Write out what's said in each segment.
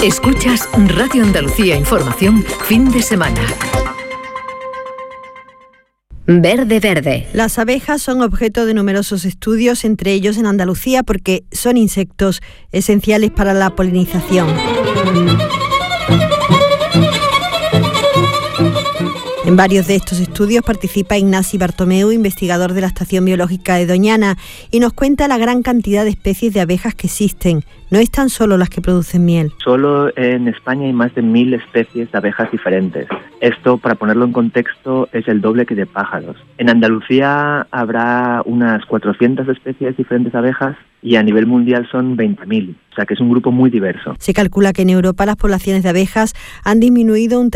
Escuchas Radio Andalucía Información, fin de semana. Verde Verde. Las abejas son objeto de numerosos estudios, entre ellos en Andalucía, porque son insectos esenciales para la polinización. En varios de estos estudios participa Ignasi Bartomeu, investigador de la Estación Biológica de Doñana, y nos cuenta la gran cantidad de especies de abejas que existen. No están solo las que producen miel. Solo en España hay más de 1000 especies de abejas diferentes. Esto, para ponerlo en contexto, es el doble que de pájaros. En Andalucía habrá unas 400 especies diferentes de abejas y a nivel mundial son 20.000. O sea que es un grupo muy diverso. Se calcula que en Europa las poblaciones de abejas han disminuido un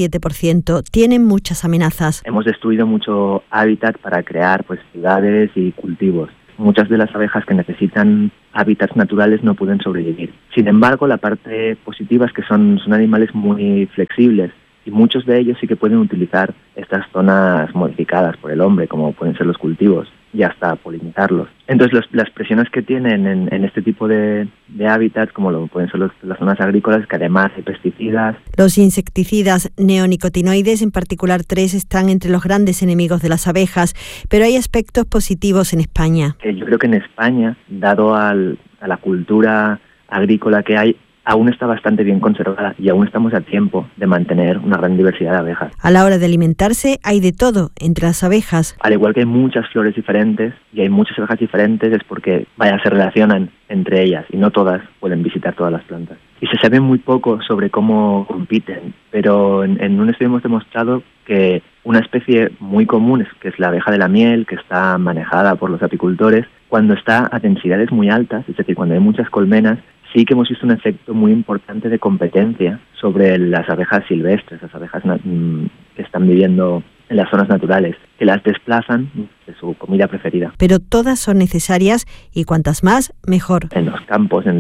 37%. Tienen muchas amenazas. Hemos destruido mucho hábitat para crear ciudades y cultivos. Muchas de las abejas que necesitan hábitats naturales no pueden sobrevivir. Sin embargo, la parte positiva es que son animales muy flexibles y muchos de ellos sí que pueden utilizar estas zonas modificadas por el hombre, como pueden ser los cultivos, y hasta polinizarlos. Entonces, las presiones que tienen en este tipo de hábitats, como lo pueden ser las zonas agrícolas, que además hay pesticidas. Los insecticidas neonicotinoides, en particular 3, están entre los grandes enemigos de las abejas, pero hay aspectos positivos en España. Yo creo que en España, dado a la cultura agrícola que hay, aún está bastante bien conservada y aún estamos a tiempo de mantener una gran diversidad de abejas. A la hora de alimentarse hay de todo entre las abejas. Al igual que hay muchas flores diferentes y hay muchas abejas diferentes, es porque se relacionan entre ellas y no todas pueden visitar todas las plantas. Y se sabe muy poco sobre cómo compiten, pero en un estudio hemos demostrado que una especie muy común, que es la abeja de la miel, que está manejada por los apicultores, cuando está a densidades muy altas, es decir, cuando hay muchas colmenas, sí que hemos visto un efecto muy importante de competencia sobre las abejas silvestres, las abejas que están viviendo en las zonas naturales, que las desplazan de su comida preferida. Pero todas son necesarias y cuantas más, mejor. En los campos, en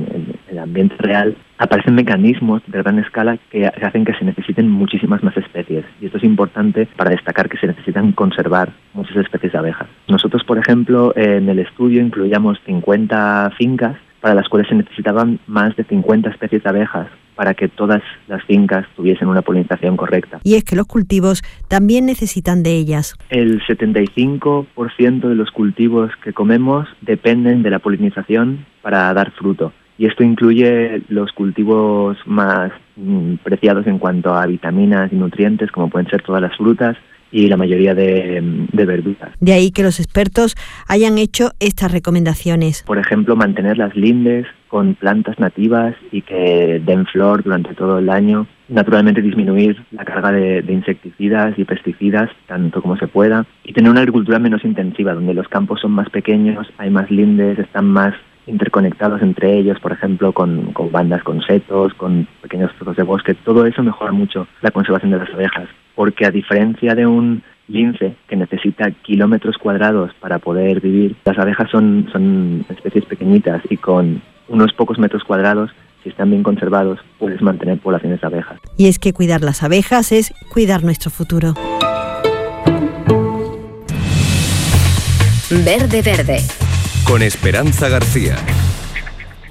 el ambiente real, aparecen mecanismos de gran escala que hacen que se necesiten muchísimas más especies. Y esto es importante para destacar que se necesitan conservar muchas especies de abejas. Nosotros, por ejemplo, en el estudio incluíamos 50 fincas para las cuales se necesitaban más de 50 especies de abejas para que todas las fincas tuviesen una polinización correcta. Y es que los cultivos también necesitan de ellas. El 75% de los cultivos que comemos dependen de la polinización para dar fruto. Y esto incluye los cultivos más preciados en cuanto a vitaminas y nutrientes, como pueden ser todas las frutas y la mayoría de verduras. De ahí que los expertos hayan hecho estas recomendaciones. Por ejemplo, mantener las lindes con plantas nativas y que den flor durante todo el año. Naturalmente disminuir la carga de insecticidas y pesticidas tanto como se pueda. Y tener una agricultura menos intensiva, donde los campos son más pequeños, hay más lindes, están más interconectados entre ellos, por ejemplo, con bandas, con setos, con pequeños trozos de bosque. Todo eso mejora mucho la conservación de las abejas, porque a diferencia de un lince que necesita kilómetros cuadrados para poder vivir, las abejas son especies pequeñitas y con unos pocos metros cuadrados, si están bien conservados, puedes mantener poblaciones de abejas. Y es que cuidar las abejas es cuidar nuestro futuro. Verde Verde. Con Esperanza García.